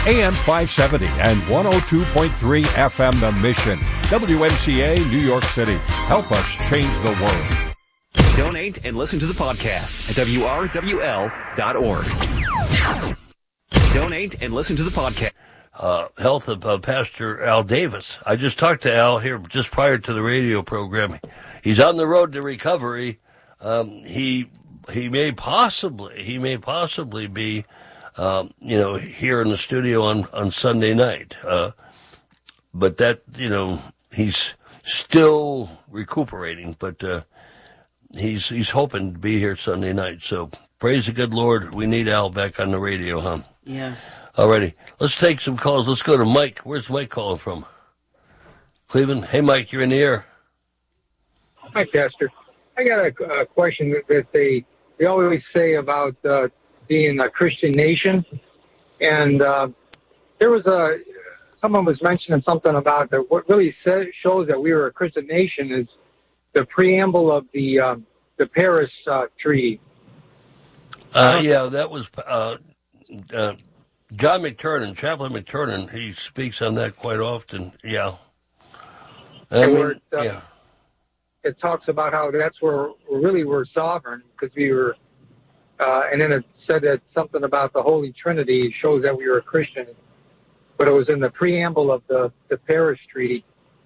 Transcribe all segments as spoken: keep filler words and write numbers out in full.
A M five seventy and one oh two point three F M The Mission. W M C A, New York City. Help us change the world. Donate and listen to the podcast at W R W L dot org. Donate and listen to the podcast. Uh, health of uh, Pastor Al Davis. I just talked to Al here just prior to the radio program. He's on the road to recovery. Um, he he may possibly he may possibly be um, you know here in the studio on on Sunday night. Uh, but that you know he's still recuperating, but uh, he's he's hoping to be here Sunday night. So praise the good Lord. We need Al back on the radio, huh? Yes. Alrighty. Let's take some calls. Let's go to Mike. Where's Mike calling from? Cleveland. Hey, Mike, you're in the air. Hi, Pastor. I got a, a question that, that they they always say about uh, being a Christian nation, and uh, there was a someone was mentioning something about that. What really says, shows that we were a Christian nation is the preamble of the um, the Paris uh, Treaty. Uh, yeah, that was uh, uh, John McTernan, Chaplain McTernan. He speaks on that quite often. Yeah. I mean, where it, uh, yeah. It talks about how that's where we really were sovereign because we were, uh, and then it said that something about the Holy Trinity shows that we were a Christian, but it was in the preamble of the, the Paris Treaty.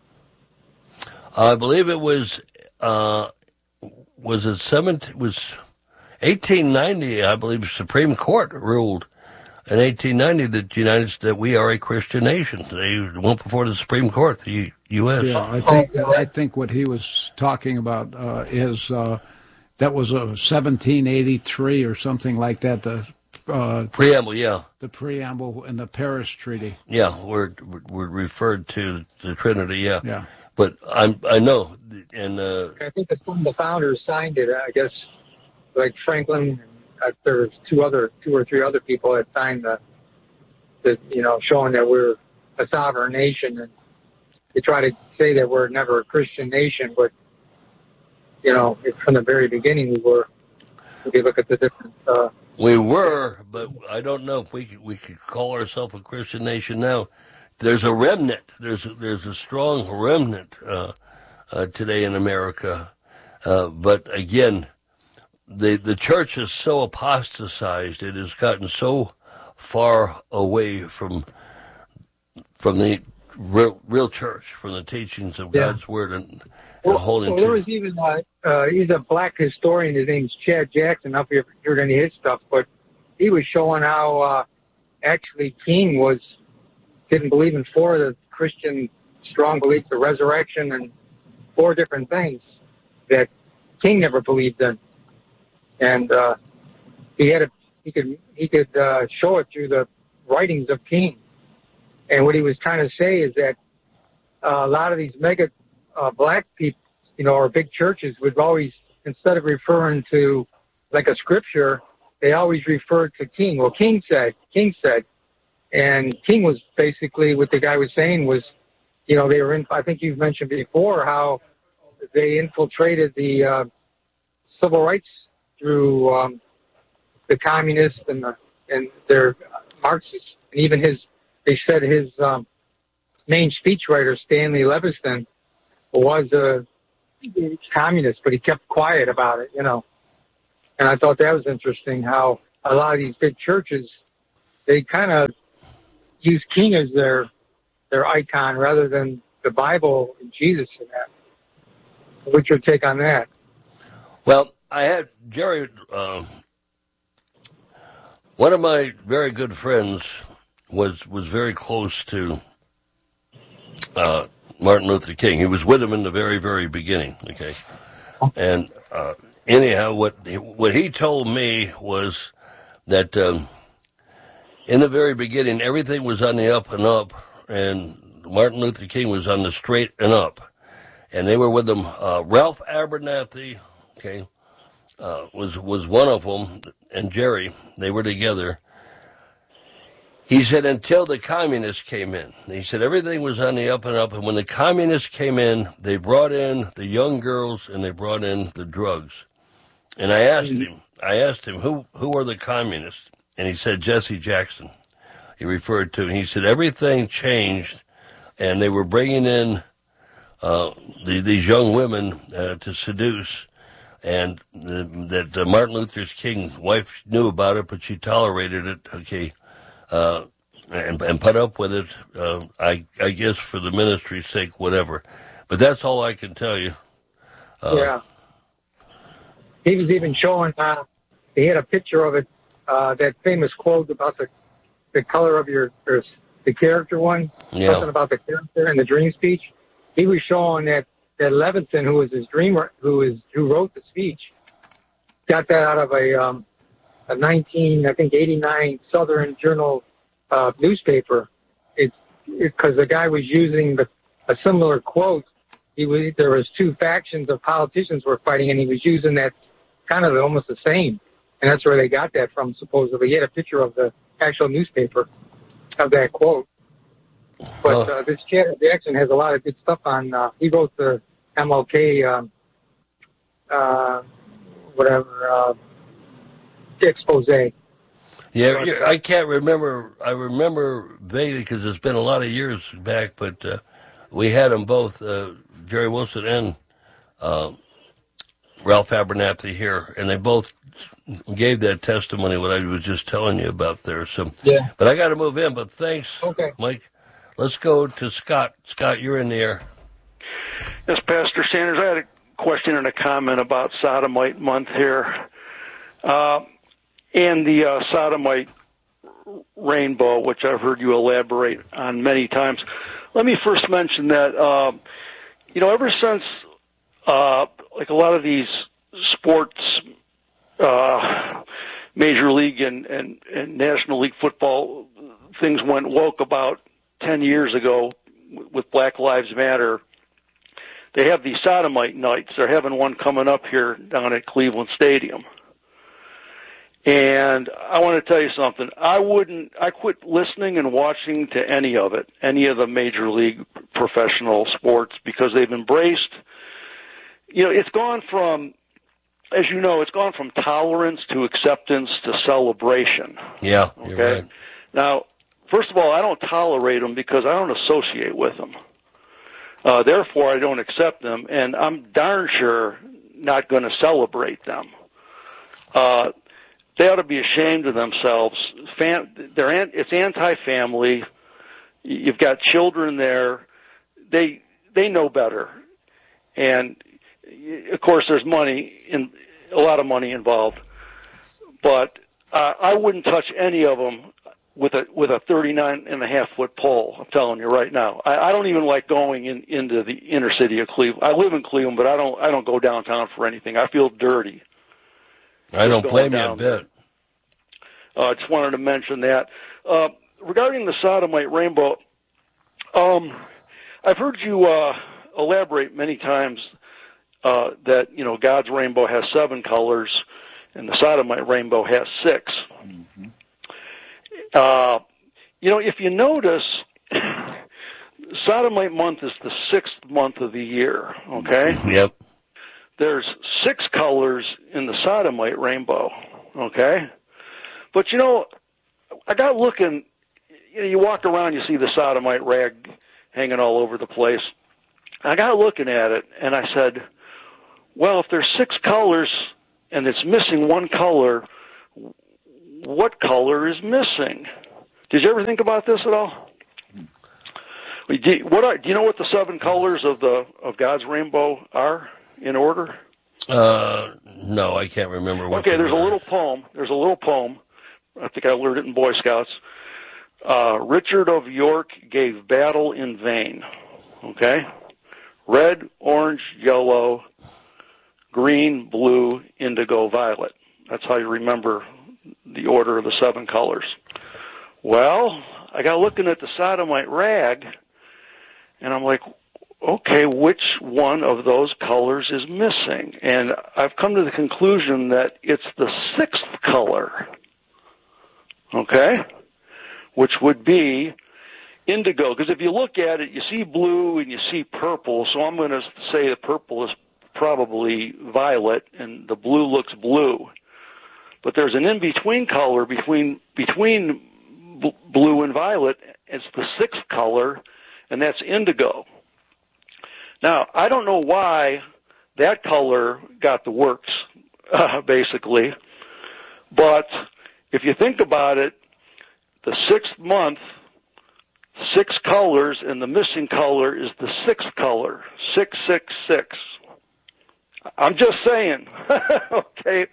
I believe it was, uh, was it seventeen, was eighteen ninety, I believe, the Supreme Court ruled in eighteen ninety that United that we are a Christian nation. They went before the Supreme Court, the U S Yeah, I think I think what he was talking about uh, is uh, that was a seventeen eighty-three or something like that. The uh, preamble, yeah, the preamble in the Paris Treaty. Yeah, we're we're referred to the Trinity. Yeah, yeah. But I'm I know, and uh, I think that some of the founders signed it. I guess like Franklin. Uh, there's two other, two or three other people that signed the, the, you know, showing that we're a sovereign nation, and they try to say that we're never a Christian nation, but you know, from the very beginning we were. If you look at the different, uh, we were, but I don't know if we could, we could call ourselves a Christian nation now. There's a remnant. There's a, there's a strong remnant uh, uh, today in America, uh, but again. The the church is so apostatized; it has gotten so far away from from the real real church, from the teachings of yeah. God's word and, and well, holding. Well, there was even uh, uh, he's a black historian. His name's Chad Jackson. I don't know if you've heard any of his stuff, but he was showing how uh, actually King was didn't believe in four of the Christian strong beliefs, the resurrection, and four different things that King never believed in. And uh, he had a, he could he could uh, show it through the writings of King. And what he was trying to say is that uh, a lot of these mega uh, black people, you know, or big churches would always, instead of referring to like a scripture, they always referred to King. Well, King said, King said, and King was basically what the guy was saying was, you know, they were in. I think you've mentioned before how they infiltrated the uh, civil rights. Through um, the communists and the, and their Marxists, and even his, they said his um, main speechwriter Stanley Leviston was a communist, but he kept quiet about it, you know. And I thought that was interesting how a lot of these big churches they kind of use King as their their icon rather than the Bible and Jesus and that. What's your take on that? Well. I had Jerry, uh, one of my very good friends was was very close to uh, Martin Luther King. He was with him in the very, very beginning, okay? And uh, anyhow, what he, what he told me was that um, in the very beginning, everything was on the up and up, and Martin Luther King was on the straight and up. And they were with him, uh, Ralph Abernathy, okay? Uh, was was one of them, and Jerry, they were together. He said until the communists came in. He said everything was on the up and up, and when the communists came in, they brought in the young girls and they brought in the drugs. And I asked him, I asked him, who who are the communists? And he said Jesse Jackson. he referred to. And he said everything changed, and they were bringing in uh, the, these young women uh, to seduce, and the, that uh, Martin Luther King's wife knew about it, but she tolerated it, okay, uh, and, and put up with it, uh, I, I guess for the ministry's sake, whatever. But that's all I can tell you. Uh, yeah. He was even showing, uh, he had a picture of it, uh, that famous quote about the the color of your, or the character one, yeah. something about the character in the dream speech. He was showing that, that Levinson, who was his dreamer, who is, who wrote the speech, got that out of a, um, a nineteen, I think eighty-nine Southern Journal, uh, newspaper. It's, because the guy was using the, a similar quote. He was, there was two factions of politicians were fighting, and he was using that kind of almost the same. And that's where they got that from, supposedly. He had a picture of the actual newspaper of that quote. But uh, this Chad Jackson has a lot of good stuff on, uh, he wrote the M L K, um, uh, whatever, uh, expose. Yeah, yeah, I can't remember. I remember vaguely because it's been a lot of years back, but uh, we had them both, uh, Jerry Wilson and uh, Ralph Abernathy here, and they both gave that testimony, what I was just telling you about there. So, yeah. But I got to move in, but thanks, okay. Mike. Let's go to Scott. Scott, you're in the air. Yes, Pastor Sanders, I had a question and a comment about Sodomite Month here. Uh, and the uh, Sodomite rainbow, which I've heard you elaborate on many times. Let me first mention that, uh, you know, ever since, uh, like a lot of these sports, uh, Major League and, and, and National League football things went woke about ten years ago with Black Lives Matter, they have these Sodomite nights. They're having one coming up here down at Cleveland Stadium. And I want to tell you something. I wouldn't, I quit listening and watching to any of it, any of the major league professional sports, because they've embraced, you know, it's gone from, as you know, it's gone from tolerance to acceptance to celebration. Yeah, you're okay? right. Now, first of all, I don't tolerate them because I don't associate with them. Uh, therefore, I don't accept them, and I'm darn sure not going to celebrate them. Uh, They ought to be ashamed of themselves. Fam- they're an- it's anti-family. You've got children there. They they know better, and of course, there's money in a lot of money involved. But uh, I wouldn't touch any of them with a with a thirty-nine and a half foot pole. I'm telling you right now. I, I don't even like going in into the inner city of Cleveland. I live in Cleveland, but I don't I don't go downtown for anything. I feel dirty. I don't blame you a bit. I uh, just wanted to mention that. Uh, regarding the Sodomite rainbow, um, I've heard you uh, elaborate many times uh, that, you know, God's rainbow has seven colors and the Sodomite rainbow has six. Mm-hmm. Uh, you know, if you notice, Sodomite month is the sixth month of the year, okay? Yep. There's six colors in the Sodomite rainbow, okay? But, you know, I got looking, you know, you walk around, you see the Sodomite rag hanging all over the place. I got looking at it, and I said, well, if there's six colors and it's missing one color, what color is missing? Did you ever think about this at all? Do you, what are, do you know what the seven colors of the of God's rainbow are in order? Uh, no, I can't remember what. Okay, there's a little poem. There's a little poem. I think I learned it in Boy Scouts. Uh, Richard of York gave battle in vain. Okay? Red, orange, yellow, green, blue, indigo, violet. That's how you remember the order of the seven colors. Well, I got looking at the Sodomite rag, and I'm like, okay, which one of those colors is missing? And I've come to the conclusion that it's the sixth color, okay, which would be indigo. Because if you look at it, you see blue and you see purple, so I'm going to say the purple is probably violet and the blue looks blue. But there's an in-between color between between b- blue and violet. It's the sixth color, and that's indigo. Now, I don't know why that color got the works, uh, basically, but if you think about it, the sixth month, six colors, and the missing color is the sixth color, six six six. I'm just saying, okay.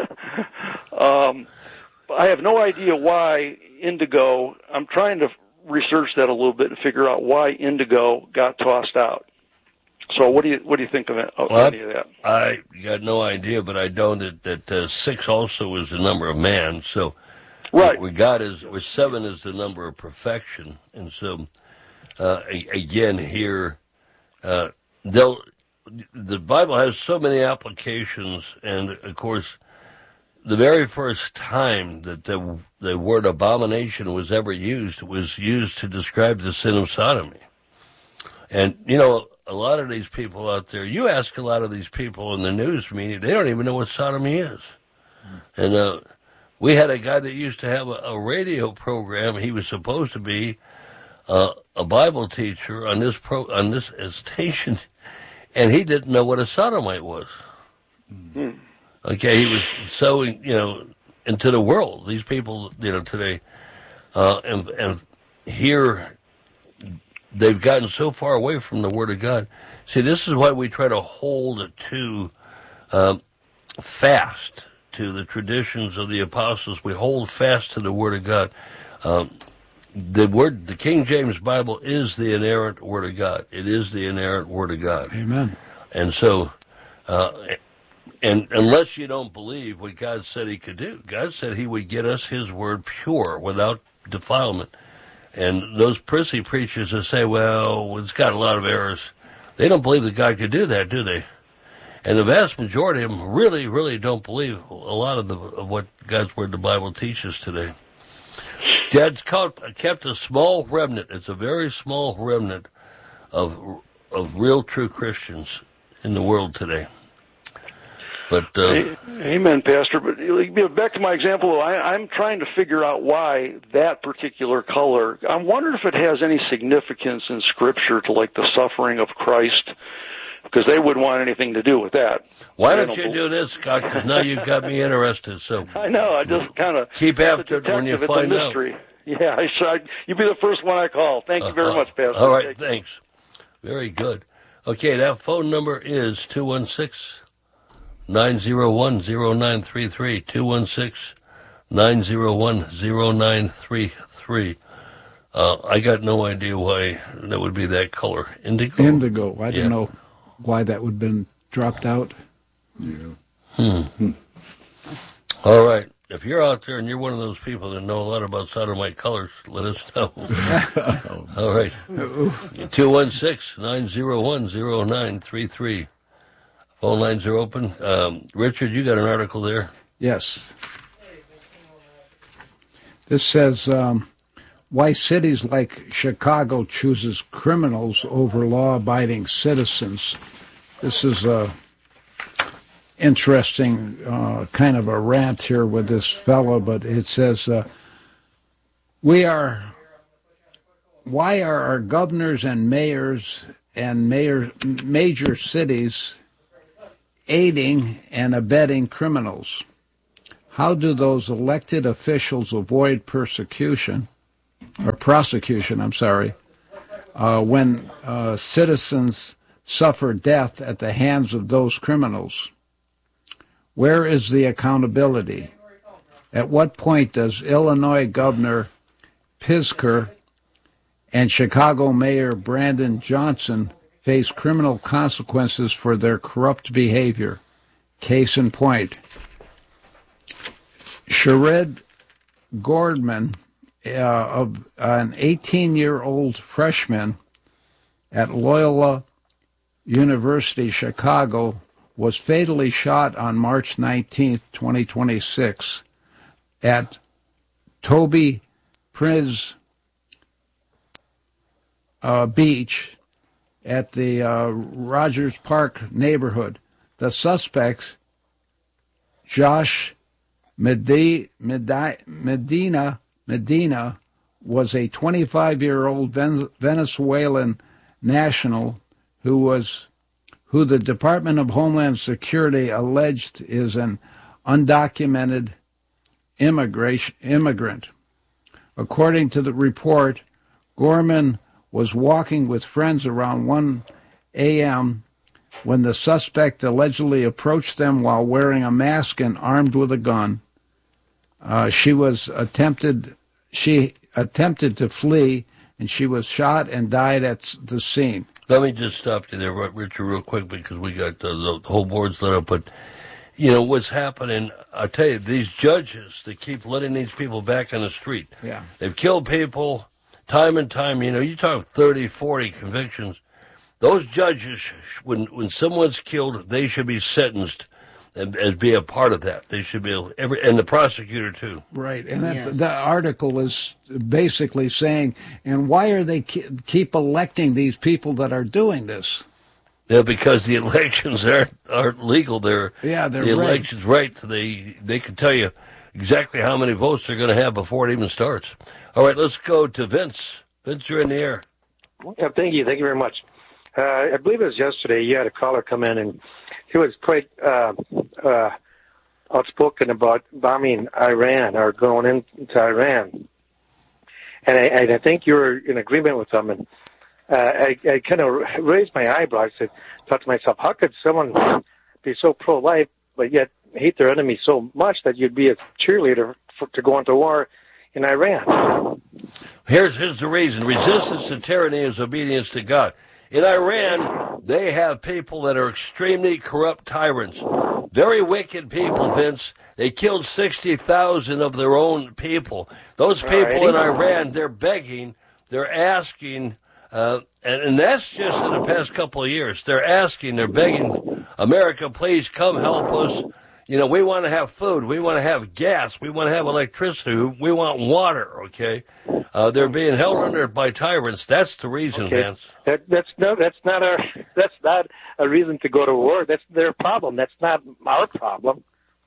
um, I have no idea why indigo. I'm trying to research that a little bit and figure out why indigo got tossed out. So, what do you what do you think of, it, of well, any of that? I got no idea, but I know that that uh, six also is the number of man. So, right, what we got is with seven is the number of perfection, and so uh, again here, uh, they'll. The Bible has so many applications, and of course, the very first time that the the word abomination was ever used was used to describe the sin of sodomy. And, you know, a lot of these people out there, you ask a lot of these people in the news media, they don't even know what sodomy is. And uh, we had a guy that used to have a, a radio program. He was supposed to be uh, a Bible teacher on this pro on this station. And he didn't know what a sodomite was. Mm-hmm. Okay, he was so, you know, into the world. These people, you know, today, uh, and, and here, they've gotten so far away from the Word of God. See, this is why we try to hold to um, fast to the traditions of the apostles. We hold fast to the Word of God. Um, The word, the King James Bible is the inerrant Word of God. It is the inerrant Word of God. Amen. And so, uh, and unless you don't believe what God said He could do, God said He would get us His Word pure, without defilement. And those prissy preachers that say, well, it's got a lot of errors, they don't believe that God could do that, do they? And the vast majority of them really, really don't believe a lot of, the, of what God's Word, the Bible, teaches today. Dad's kept a small remnant. It's a very small remnant of of real, true Christians in the world today. But uh, amen, Pastor. But back to my example, I, I'm trying to figure out why that particular color. I'm wondering if it has any significance in Scripture to, like, the suffering of Christ, because they wouldn't want anything to do with that. Why don't, don't you do this, Scott? Because now you've got me interested. So I know. I just kind of keep after it when you find out. Yeah, I should. You'd be the first one I call. Thank you very uh, much, Pastor. All right, thanks. Very good. Okay, that phone number is two one six, nine zero one, zero nine three three, two one six, nine zero one, zero nine three three. Uh, I got no idea why that would be that color. Indigo? Indigo. I yeah. don't know why that would have been dropped out. Yeah. Hmm. hmm. All right. If you're out there and you're one of those people that know a lot about sodomite colors, let us know. All right. two one six, nine zero one, zero nine three three. Phone lines are open. Um, Richard, you got an article there? Yes. This says, um, why cities like Chicago chooses criminals over law-abiding citizens. This is a interesting uh, kind of a rant here with this fellow, but it says, uh, we are, why are our governors and mayors and mayor, major cities aiding and abetting criminals? How do those elected officials avoid persecution, or prosecution, I'm sorry, uh, when uh, citizens suffer death at the hands of those criminals? Where is the accountability? At what point does Illinois Governor Pritzker and Chicago Mayor Brandon Johnson face criminal consequences for their corrupt behavior? Case in point, Sherrod Gordman, uh, of an eighteen-year-old freshman at Loyola University, Chicago, was fatally shot on March nineteenth, twenty twenty-six at Toby Priz uh, Beach at the uh, Rogers Park neighborhood. The suspects, Josh Medina, Medina, Medina was a twenty-five-year-old Ven- Venezuelan national who was who the Department of Homeland Security alleged is an undocumented immigration immigrant. According to the report, Gorman was walking with friends around one a.m. when the suspect allegedly approached them while wearing a mask and armed with a gun. Uh, she was attempted. She attempted to flee, and she was shot and died at the scene. Let me just stop you there, Richard, real quick, because we got uh, the whole board's lit up. But, you know, what's happening, I tell you, these judges that keep letting these people back on the street. Yeah. They've killed people time and time. You know, you talk thirty, forty convictions. Those judges, when when someone's killed, they should be sentenced and, and be a part of that. They should be, able, every, and the prosecutor, too. Right, and that's, Yes. the article is basically saying, and why are they ke- keep electing these people that are doing this? Yeah, because the elections aren't, aren't legal. They're, Yeah, they're the rigged. elections, right. They, they can tell you exactly how many votes they're going to have before it even starts. All right, let's go to Vince. Vince, you're in the air. Yeah, thank you. Thank you very much. Uh, I believe it was yesterday you had a caller come in, and he was quite uh, uh, outspoken about bombing Iran or going into Iran. And I, and I think you were in agreement with them. And uh, I, I kind of raised my eyebrows and thought to myself, how could someone be so pro-life but yet hate their enemy so much that you'd be a cheerleader for, to go into war in Iran? Here's, here's the reason. Resistance to tyranny is obedience to God. In Iran, they have people that are extremely corrupt tyrants. Very wicked people, Vince. They killed sixty thousand of their own people. Those people in Iran, they're begging, they're asking, uh, and, and that's just in the past couple of years. They're asking, they're begging, America, please come help us. You know, we want to have food. We want to have gas. We want to have electricity. We want water, okay? Uh, they're being held under by tyrants. That's the reason, Okay. Vance. That, that's no, that's not our, that's not a reason to go to war. That's their problem. That's not our problem.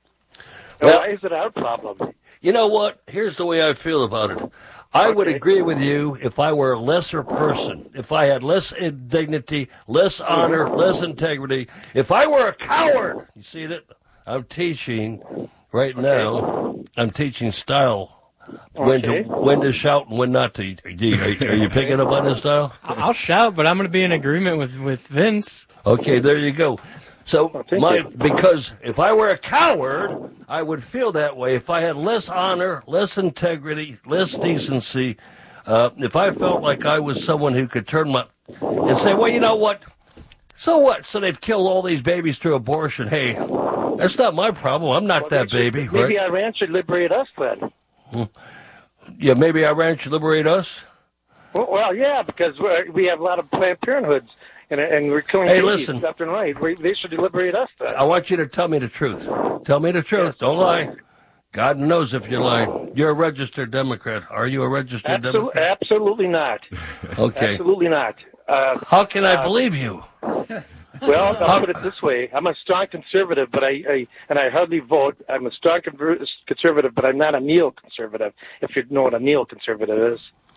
Well, Why is it our problem? You know what? Here's the way I feel about it. I would Okay. agree with you if I were a lesser person, if I had less dignity, less honor, less integrity. If I were a coward, you see that? I'm teaching right now. I'm teaching style. When to Okay. when to shout and when not to. Are you, are you picking up on this style? I'll shout, but I'm going to be in agreement with, with Vince. Okay, there you go. So thank my you. because if I were a coward, I would feel that way. If I had less honor, less integrity, less decency, uh, if I felt like I was someone who could turn my and say, well, you know what? So what? So they've killed all these babies through abortion. Hey, that's not my problem. I'm not that baby, Maybe right? Iran should liberate us then. Yeah, maybe Iran should liberate us. Well, well yeah, because we're, we have a lot of Planned Parenthoods, and, and we're killing Hey, babies listen. left and right. We, they should liberate us then. I want you to tell me the truth. Tell me the truth. Don't lie. God knows if you're lying. You're a registered Democrat. Are you a registered Absol- Democrat? absolutely not. Okay. Absolutely not. Uh, How can I believe you? well, I'll put it this way: I'm a strong conservative, but I, I and I hardly vote. I'm a strong conver- conservative, but I'm not a neoconservative. If you know what a neoconservative is,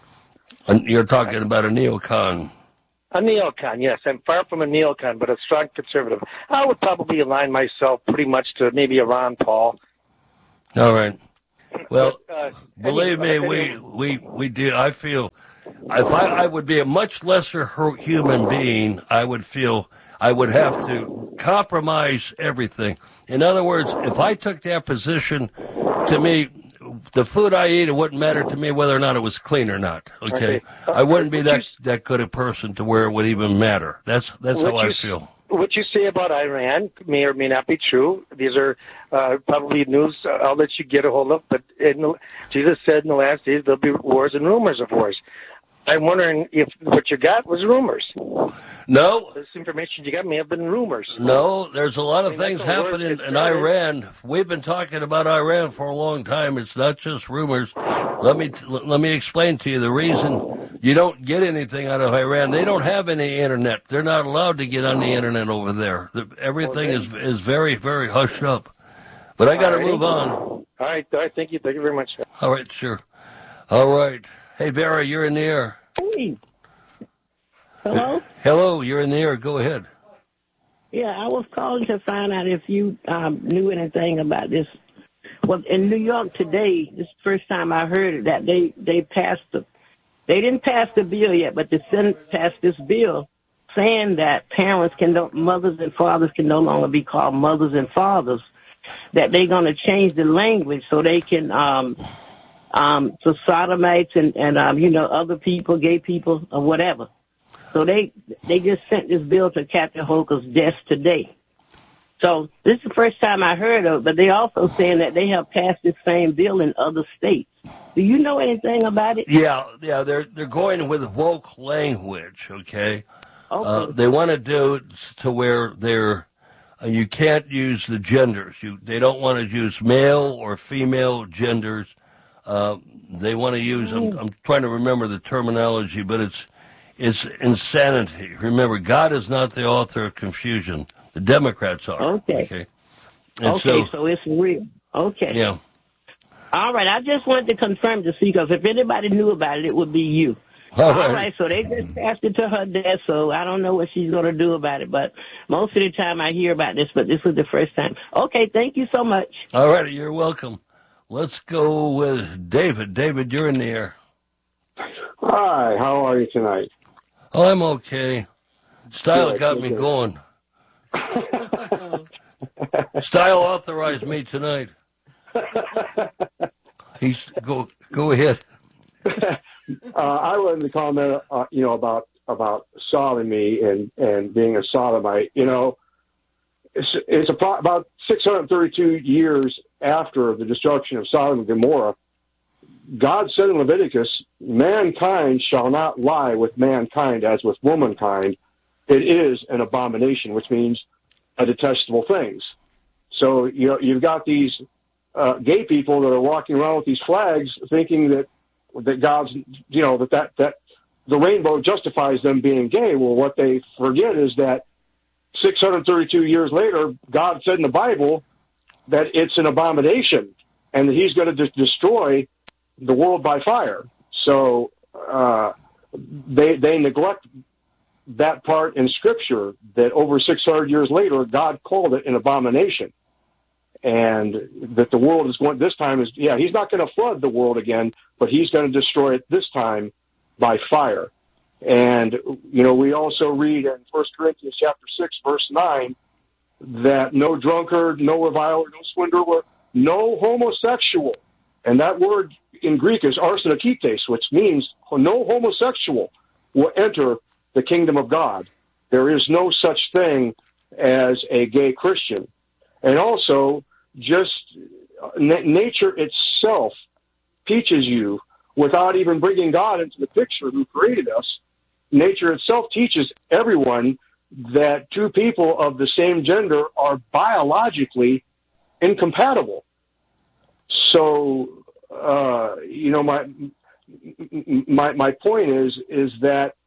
And you're talking about a neocon. a neocon. Yes, I'm far from a neocon, but a strong conservative. I would probably align myself pretty much to maybe a Ron Paul. All right. Well, But, uh, believe me, anyway, we, we, we do. I feel if I, I would be a much lesser hu- human being, I would feel I would have to compromise everything. In other words, if I took that position, to me, the food I eat, it wouldn't matter to me whether or not it was clean or not. Okay, Okay. Uh, I wouldn't be would that you- that good a person to where it would even matter. That's that's how Would I you- feel. What you say about Iran may or may not be true. These are uh, probably news outlets you get a hold of. But in the, Jesus said in the last days there'll be wars and rumors of wars. I'm wondering if what you got was rumors. No, This information you got may have been rumors. No, there's a lot of I mean, things that's a word happening in that's started. Iran. We've been talking about Iran for a long time. It's not just rumors. Let me let me explain to you the reason you don't get anything out of Iran. They don't have any internet. They're not allowed to get on the internet over there. The- Everything is is very very hushed up. But I got to Alrighty. move on. All right, all right. Thank you. Thank you very much. All right, sure. All right. Hey, Vera, you're in the air. Hey. Hello? Hello, you're in the air. Go ahead. Yeah, I was calling to find out if you um, knew anything about this. Well, in New York today, this is the first time I heard it, that they, they passed the, they didn't pass the bill yet, but the Senate passed this bill saying that parents can, no, mothers and fathers can no longer be called mothers and fathers, that they're going to change the language so they can, um, um, for sodomites and, and um, you know, other people, gay people or whatever. So they they just sent this bill to Captain Holker's desk today. So this is the first time I heard of it, but they also saying that they have passed this same bill in other states. Do you know anything about it? Yeah, yeah, they're they're going with woke language, okay? Okay. Uh, they want to do it to where they're uh, you can't use the genders. You they don't want to use male or female genders. Uh, they want to use. I'm, I'm trying to remember the terminology, but it's. It's insanity. Remember, God is not the author of confusion. The Democrats are. Okay. Okay. Okay, so, so it's real. Okay. Yeah. All right. I just wanted to confirm to see, because if anybody knew about it, it would be you. All All right. right. So they just passed it to her desk, so I don't know what she's going to do about it. But most of the time I hear about this, but this was the first time. Okay. Thank you so much. All right. You're welcome. Let's go with David. David, you're in the air. Hi. How are you tonight? Oh, I'm okay. Style Good, got good, me good. going. Style authorized me tonight. He's go go ahead. uh, I wanted to comment, uh, you know, about about sodomy and and being a sodomite. You know, it's it's about about six hundred thirty-two years after the destruction of Sodom and Gomorrah. God said in Leviticus, mankind shall not lie with mankind as with womankind. It is an abomination, which means a detestable things. So, you know, you've got these uh, gay people that are walking around with these flags thinking that, that God's, you know, that, that, that the rainbow justifies them being gay. Well, what they forget is that six hundred thirty-two years later, God said in the Bible that it's an abomination and that he's going to de- destroy the world by fire. So uh, they they neglect that part in Scripture that over six hundred years later, God called it an abomination. And that the world is going, this time is, yeah, he's not going to flood the world again, but he's going to destroy it this time by fire. And, you know, we also read in First Corinthians chapter six, verse nine, that no drunkard, no reviler, no swindler, no homosexual, and that word in Greek is arsenokites, which means no homosexual will enter the kingdom of God. There is no such thing as a gay Christian. And also, just na- nature itself teaches you, without even bringing God into the picture who created us, nature itself teaches everyone that two people of the same gender are biologically incompatible. So, uh, you know, my, my, my point is, is that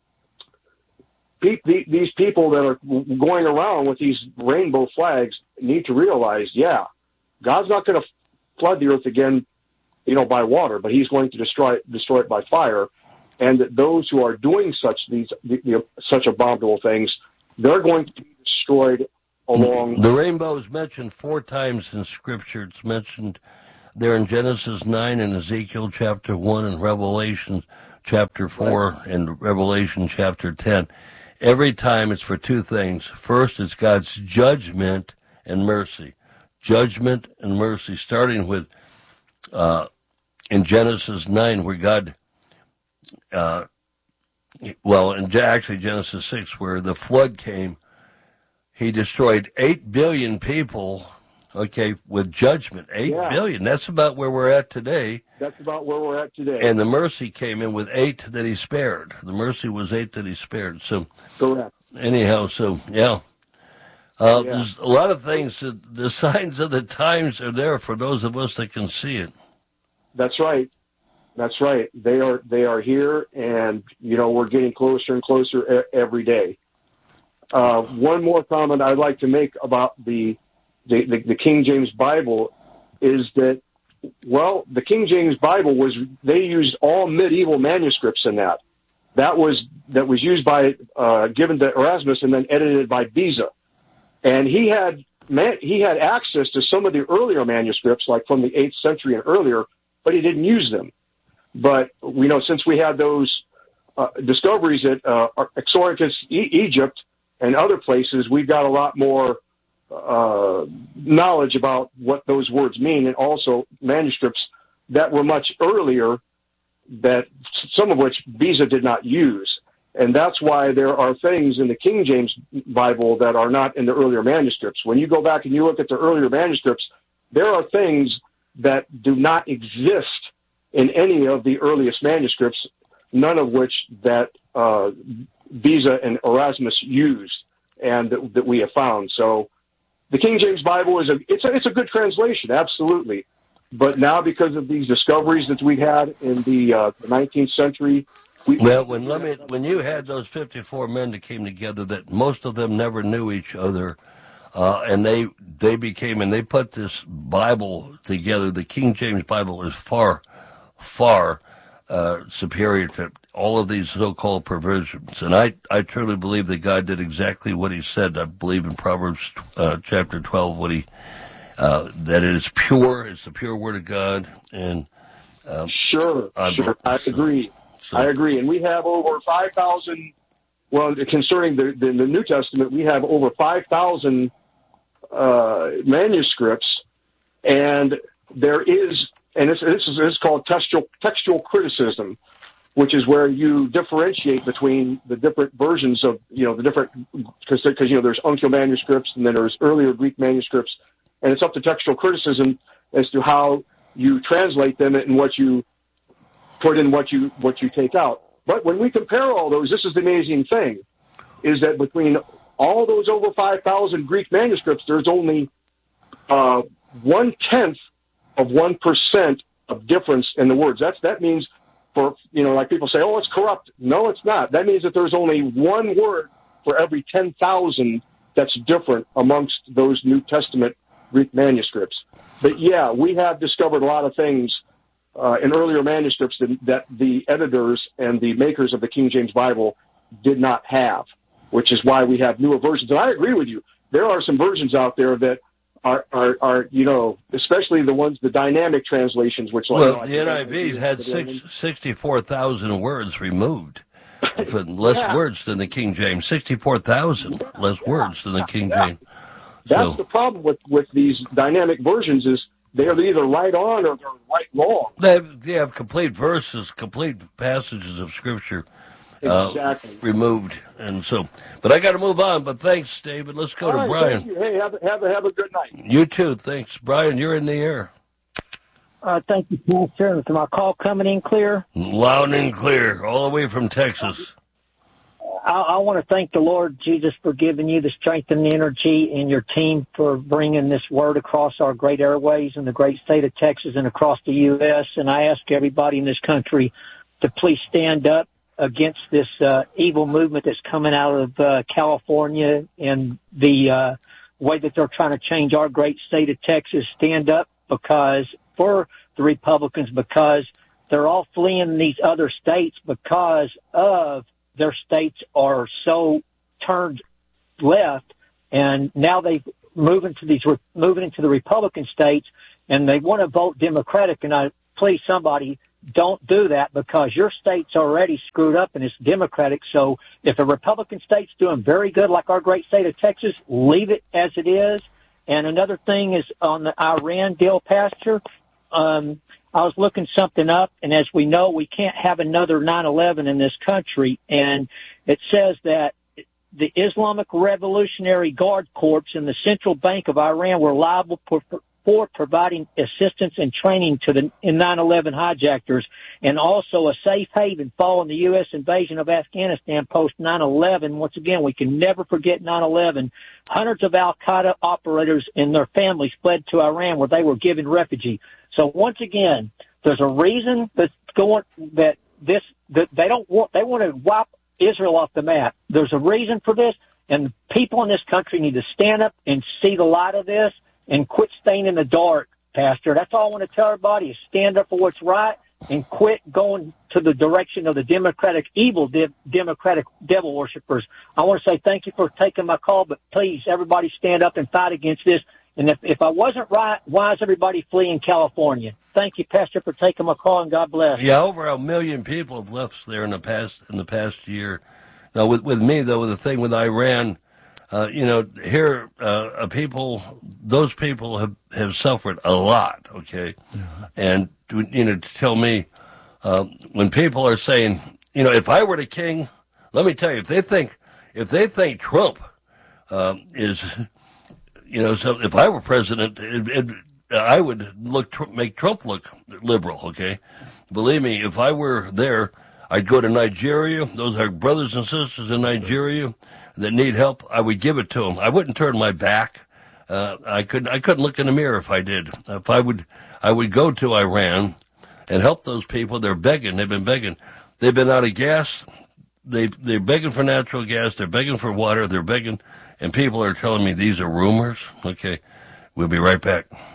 pe- these people that are going around with these rainbow flags need to realize, yeah, God's not going to flood the earth again, you know, by water, but he's going to destroy it, destroy it by fire. And that those who are doing such these, you know, such abominable things, they're going to be destroyed along. The rainbow is mentioned four times in Scripture. It's mentioned there in Genesis nine and Ezekiel chapter one and Revelation chapter four right. and Revelation chapter ten. Every time it's for two things. First, it's God's judgment and mercy. Judgment and mercy, starting with uh, in Genesis nine, where God, uh, well, in actually Genesis six, where the flood came, he destroyed eight billion people, okay, with judgment. Eight yeah. billion. That's about where we're at today. That's about where we're at today. And the mercy came in with eight that he spared. The mercy was eight that he spared. So, correct. Anyhow, so, yeah. Uh, yeah. There's a lot of things. That the signs of the times are there for those of us that can see it. That's right. That's right. They are they are here, and, you know, we're getting closer and closer every day. Uh, one more comment I'd like to make about the, the, the, the King James Bible is that Well, the King James Bible was, they used all medieval manuscripts in that. That was, that was used by, uh, given to Erasmus and then edited by Beza. And he had, man, he had access to some of the earlier manuscripts, like from the eighth century and earlier, but he didn't use them. But we know since we had those uh, discoveries at uh, Exoricus, e- Egypt, and other places, we've got a lot more uh, knowledge about what those words mean, and also manuscripts that were much earlier, that some of which Beza did not use. And that's why there are things in the King James Bible that are not in the earlier manuscripts. When you go back and you look at the earlier manuscripts, there are things that do not exist in any of the earliest manuscripts, none of which that uh, Beza and Erasmus used and that, that we have found. So the King James Bible is a it's a it's a good translation, absolutely. But now, because of these discoveries that we had in the, uh, the nineteenth century, we, well, when let me when you had those fifty-four men that came together, that most of them never knew each other, uh, and they they became and they put this Bible together. The King James Bible is far, far uh, superior to all of these so-called perversions, and I I truly believe that God did exactly what He said. I believe in Proverbs uh, chapter twelve what He. Uh, that it is pure, it's the pure word of God, and um, sure, I, sure, I agree. So, I agree, and we have over five thousand. Well, concerning the, the the New Testament, we have over five thousand uh, manuscripts, and there is, and this, this is this is called textual textual criticism, which is where you differentiate between the different versions of you know the different because because you know there's uncial manuscripts and then there's earlier Greek manuscripts. And it's up to textual criticism as to how you translate them and what you put in, what you what you take out. But when we compare all those, this is the amazing thing, is that between all those over five thousand Greek manuscripts, there's only uh, one-tenth of one percent of difference in the words. That's That means, for you know, like people say, oh, it's corrupt. No, it's not. That means that there's only one word for every ten thousand that's different amongst those New Testament Greek manuscripts. But yeah, we have discovered a lot of things uh, in earlier manuscripts that, that the editors and the makers of the King James Bible did not have, which is why we have newer versions. And I agree with you. There are some versions out there that are, are, are you know, especially the ones, the dynamic translations, which like, well, you know, the N I V had six, sixty-four thousand words removed. For less yeah. words than the King James. sixty-four thousand less yeah. words than the King yeah. James. That's so, the problem with, with these dynamic versions is they are either right on or they're right wrong. They have, they have complete verses, complete passages of Scripture uh, exactly. removed. And so, but I got to move on. But thanks, David. Let's go All to right, Brian. Thank you. Hey, have, have, have a good night. You too. Thanks. Brian, you're in the air. Uh, thank you, Pastor. Is my call coming in clear? Loud and clear, all the way from Texas. I, I want to thank the Lord Jesus for giving you the strength and the energy, and your team for bringing this word across our great airways in the great state of Texas and across the U S And I ask everybody in this country to please stand up against this uh, evil movement that's coming out of uh, California and the uh, way that they're trying to change our great state of Texas. Stand up because for the Republicans, because they're all fleeing these other states because of their states are so turned left, and now they move into these moving into the Republican states, and they want to vote Democratic. And I please somebody don't do that because your state's already screwed up and it's Democratic. So if a Republican state's doing very good, like our great state of Texas, leave it as it is. And another thing is on the Iran deal, Pastor. Um, I was looking something up, and as we know, we can't have another nine eleven in this country. And it says that the Islamic Revolutionary Guard Corps and the Central Bank of Iran were liable for, for providing assistance and training to the nine eleven hijackers, and also a safe haven following the U S invasion of Afghanistan post nine eleven. Once again, we can never forget nine eleven. Hundreds of al-Qaeda operators and their families fled to Iran, where they were given refuge. So once again, there's a reason that's going that this that they don't want they want to wipe Israel off the map. There's a reason for this, and people in this country need to stand up and see the light of this and quit staying in the dark Pastor. That's all I want to tell everybody is stand up for what's right and quit going to the direction of the Democratic, evil de- Democratic devil worshipers. I want to say thank you for taking my call, but please, everybody stand up and fight against this. And if, if I wasn't right, why is everybody fleeing California? Thank you, Pastor, for taking my call, and God bless. Yeah, over a million people have left there in the past in the past year. Now, with with me though, with the thing with Iran, uh, you know, here uh, people, those people have, have suffered a lot. Okay, mm-hmm. And you know, to tell me uh, when people are saying, you know, if I were the king, let me tell you, if they think if they think Trump uh, is. You know, so if I were president, it, it, I would look make Trump look liberal, okay? Believe me, if I were there, I'd go to Nigeria. Those are brothers and sisters in Nigeria that need help. I would give it to them. I wouldn't turn my back. Uh, I couldn't. I couldn't look in the mirror if I did. If I would, I would go to Iran and help those people. They're begging. They've been begging. They've been out of gas. They they're begging for natural gas. They're begging for water. They're begging. And people are telling me these are rumors. Okay, we'll be right back.